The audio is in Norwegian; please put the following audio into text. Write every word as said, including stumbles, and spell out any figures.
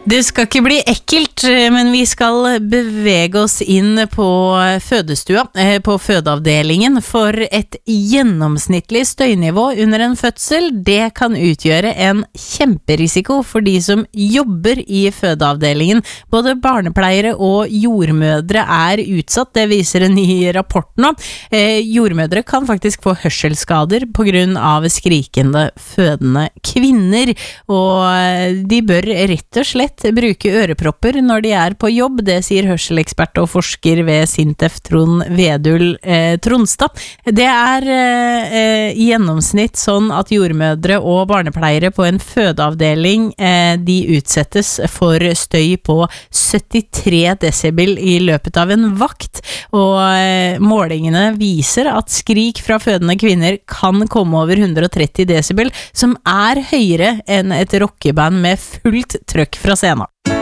Det skal ikke bli ekkelt, men vi skal bevege oss inn på fødestua, på fødeavdelingen, for et gjennomsnittlig støynivå under en fødsel, det kan utgjøre en kjemperisiko for de som jobber i fødeavdelingen. Både barnepleiere og jordmødre er utsatt, det viser en ny rapport nå. Eh, jordmødre kan faktisk få hørselsskader på grunn av skrikende fødende kvinner, og de bør rett og slett bruke ørepropper når de er på jobb, det sier hørselekspert og forsker ved Sintef Trond Vedul eh, Tronstad. Det er eh, i gjennomsnitt sånn at jordmødre og barnepleiere på en fødeavdeling, eh, de utsettes for støy på syttitre desibel i løpet av en vakt, og eh, målingene viser at skrik fra fødende kvinner kan komme over hundre og tretti desibel, som er høyere enn et rockeband med fullt trøkk fra scenen.